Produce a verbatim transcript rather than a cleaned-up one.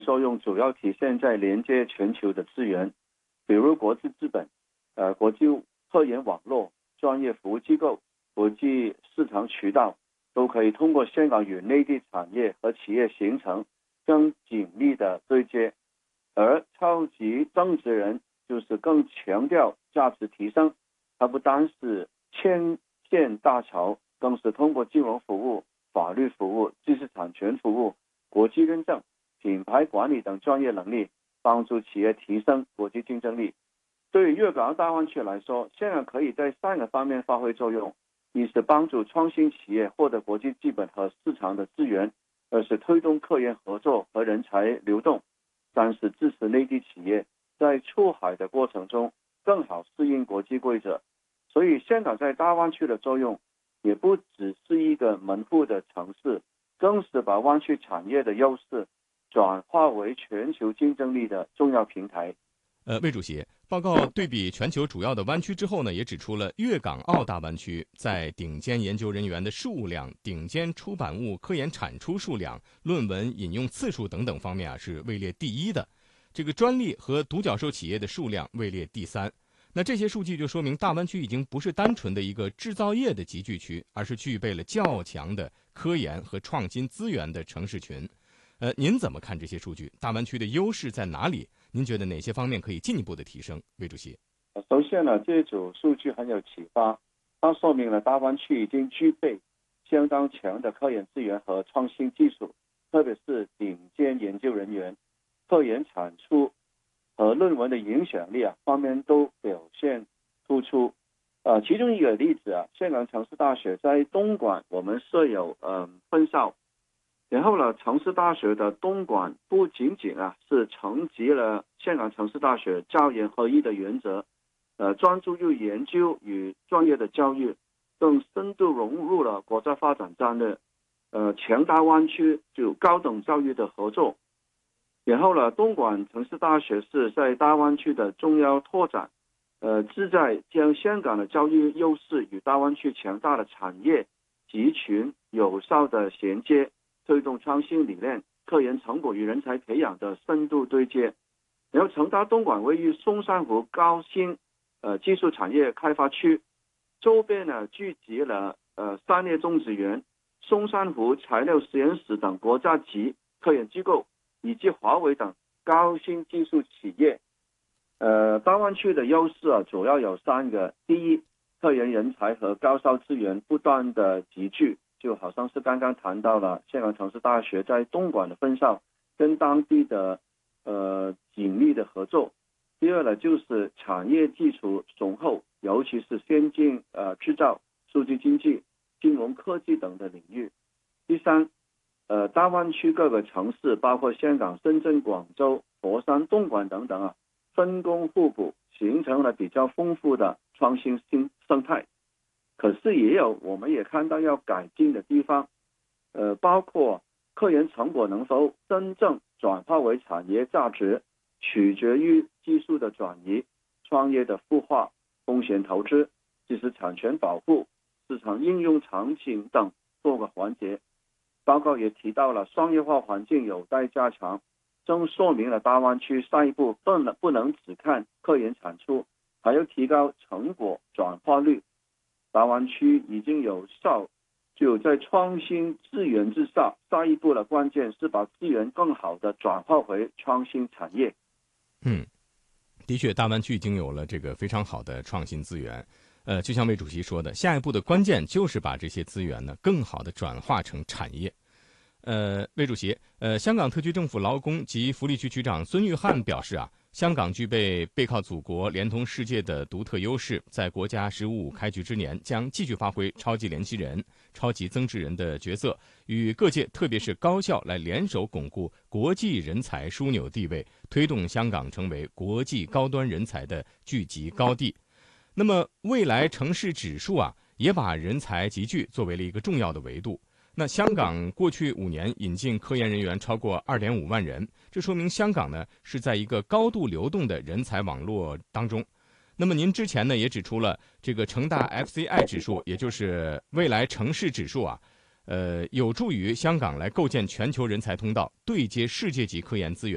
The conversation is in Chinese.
作用主要体现在连接全球的资源，比如国际资本、呃国际科研网络、专业服务机构、国际市场渠道，都可以通过香港与内地产业和企业形成更紧密的对接。而超级增值人就是更强调价值提升，它不单是牵线搭桥，更是通过金融服务、法律服务、知识产权服务、国际认证、品牌管理等专业能力，帮助企业提升国际竞争力。对于粤港澳大湾区来说，香港可以在三个方面发挥作用：一是帮助创新企业获得国际资本和市场的资源；二是推动科研合作和人才流动；三是支持内地企业在出海的过程中更好适应国际规则。所以香港在大湾区的作用也不只是一个门户的城市，更是把湾区产业的优势转化为全球竞争力的重要平台。 呃，魏主席，报告对比全球主要的湾区之后呢，也指出了粤港澳大湾区在顶尖研究人员的数量、顶尖出版物科研产出数量、论文引用次数等等方面啊是位列第一的，这个专利和独角兽企业的数量位列第三。那这些数据就说明大湾区已经不是单纯的一个制造业的集聚区，而是具备了较强的科研和创新资源的城市群。呃，您怎么看这些数据？大湾区的优势在哪里？您觉得哪些方面可以进一步的提升？魏主席， 首先呢，这组数据很有启发，它说明了大湾区已经具备相当强的科研资源和创新技术，特别是顶尖研究人员、科研产出和论文的影响力啊方面都表现突出。呃，其中一个例子啊，香港城市大学在东莞我们设有呃分校。然后呢，城市大学的东莞不仅仅啊是承袭了香港城市大学教研合一的原则，呃，专注于研究与专业的教育，更深度融入了国家发展战略，呃，强大湾区就高等教育的合作。然后呢，东莞城市大学是在大湾区的重要拓展，呃，旨在将香港的教育优势与大湾区强大的产业集群有效的衔接，推动创新理念、科研成果与人才培养的深度对接。然后，成大东莞位于松山湖高新呃技术产业开发区，周边呢聚集了呃三叶种植园、松山湖材料实验室等国家级科研机构，以及华为等高新技术企业。呃，大湾区的优势啊，主要有三个：第一，科研人才和高校资源不断的集聚。就好像是刚刚谈到了香港城市大学在东莞的分校跟当地的呃紧密的合作。第二呢，就是产业基础雄厚，尤其是先进呃制造、数据经济、金融科技等的领域。第三，呃大湾区各个城市，包括香港、深圳、广州、佛山、东莞等等啊，分工互补，形成了比较丰富的创新新生态。可是也有我们也看到要改进的地方，呃，包括科研成果能否真正转化为产业价值，取决于技术的转移、创业的孵化、风险投资、知识产权保护、市场应用场景等多个环节。报告也提到了商业化环境有待加强，正说明了大湾区下一步不能不能只看科研产出，还要提高成果转化率。大湾区已经有效就在创新资源之上，下一步的关键是把资源更好的转化回创新产业。 嗯，的确，大湾区已经有了这个非常好的创新资源。呃，就像魏主席说的，下一步的关键就是把这些资源呢更好的转化成产业。呃，魏主席，呃，香港特区政府劳工及福利局局长孙玉菡表示啊，香港具备背靠祖国、连通世界的独特优势，在国家“十五五”开局之年，将继续发挥超级联系人、超级增值人的角色，与各界特别是高校来联手巩固国际人才枢纽地位，推动香港成为国际高端人才的聚集高地。那么，未来城市指数啊，也把人才集聚作为了一个重要的维度。那香港过去五年引进科研人员超过 二点五万人，这说明香港呢是在一个高度流动的人才网络当中。那么您之前呢也指出了这个成大 F C I 指数，也就是未来城市指数啊，呃，有助于香港来构建全球人才通道，对接世界级科研资源。